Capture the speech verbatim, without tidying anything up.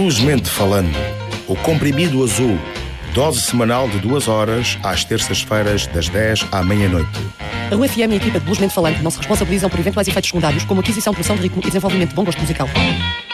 Bluesmente Falando, o comprimido azul, dose semanal de duas horas, às terças-feiras, das dez à meia-noite. A U F M e a equipa de Bluesmente Falando não se responsabilizam por eventuais efeitos secundários, como aquisição, produção de ritmo e desenvolvimento de bom gosto musical.